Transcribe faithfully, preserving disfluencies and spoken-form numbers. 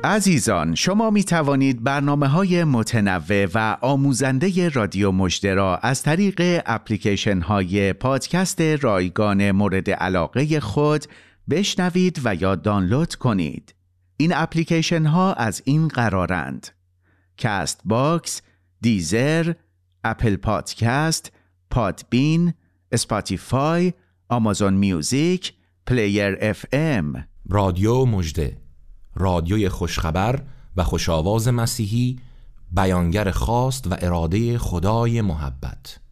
عزیزان، شما می توانید برنامه‌های متنوع و آموزنده رادیو مژده را از طریق اپلیکیشن‌های پادکست رایگان مورد علاقه خود بشنوید و یا دانلود کنید. این اپلیکیشن‌ها از این قرارند: کست باکس، دیزر، اپل پادکست، پادبین، اسپاتیفای، آمازون میوزیک، پلیر اف ام. رادیو مژده، رادیوی خوشخبر و خوشاواز مسیحی، بیانگر خواست و اراده خدای محبت.